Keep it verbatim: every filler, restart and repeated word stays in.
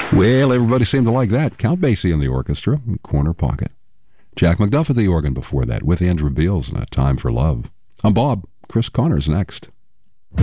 Well, everybody seemed to like that. Count Basie in the orchestra, Corner Pocket. Jack McDuff at the organ before that, with Andrew Beals and A Time for Love. I'm Bob. Chris Connor's next.